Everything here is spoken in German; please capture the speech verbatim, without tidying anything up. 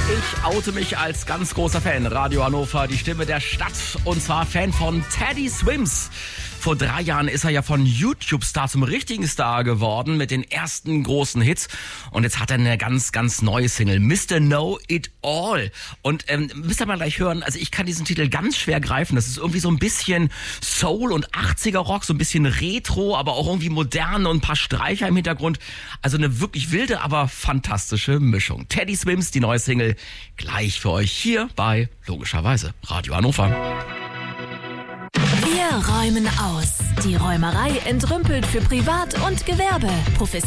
Ich oute mich als ganz großer Fan. Radio Hannover, die Stimme der Stadt. Und zwar Fan von Teddy Swims. Vor drei Jahren ist er ja von YouTube-Star zum richtigen Star geworden mit den ersten großen Hits. Und jetzt hat er eine ganz, ganz neue Single, Mister Know It All. Und ähm, müsst ihr mal gleich hören, also ich kann diesen Titel ganz schwer greifen. Das ist irgendwie so ein bisschen Soul- und achtziger-Rock, so ein bisschen Retro, aber auch irgendwie modern und ein paar Streicher im Hintergrund. Also eine wirklich wilde, aber fantastische Mischung. Teddy Swims, die neue Single, gleich für euch hier bei, logischerweise, Radio Hannover. Wir räumen aus. Die Räumerei entrümpelt für Privat und Gewerbe. Professionell